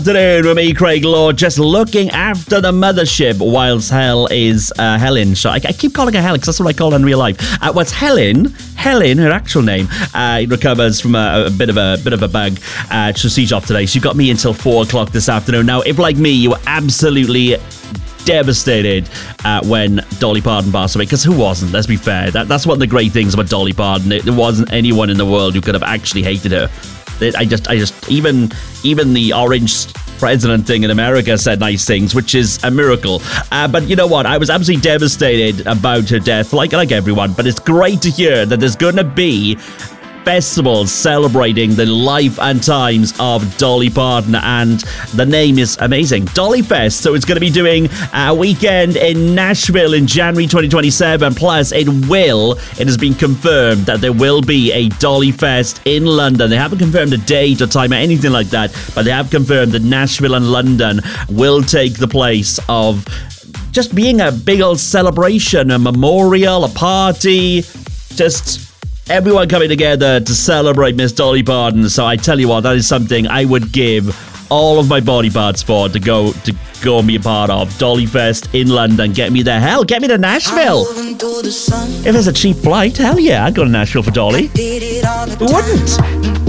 Afternoon with me, Craig Lord, just looking after the mothership whilst Hel is Helen. So I keep calling her Helen because that's what I call her in real life. What's Helen, her actual name, recovers from a bit of a bug. She's off today. She got me until 4 o'clock this afternoon. Now, if like me, you were absolutely devastated when Dolly Parton passed away, because who wasn't? Let's be fair. That's one of the great things about Dolly Parton. There wasn't anyone in the world who could have actually hated her. I just even the orange president thing in America said nice things, which is a miracle. But you know what? I was absolutely devastated about her death, like everyone. But it's great to hear that there's going to be festivals celebrating the life and times of Dolly Parton, and the name is amazing, Dolly Fest. So it's going to be doing a weekend in Nashville in January 2027, plus it has been confirmed that there will be a Dolly Fest in London. They haven't confirmed a date or time or anything like that, but they have confirmed that Nashville and London will take the place of just being a big old celebration, a memorial, a party, just everyone coming together to celebrate Miss Dolly Parton. So I tell you what, that is something I would give all of my body parts for, to go and be a part of. Dolly Fest in London. Get me there. Hell, get me to Nashville. If there's a cheap flight, hell yeah, I'd go to Nashville for Dolly. Who wouldn't?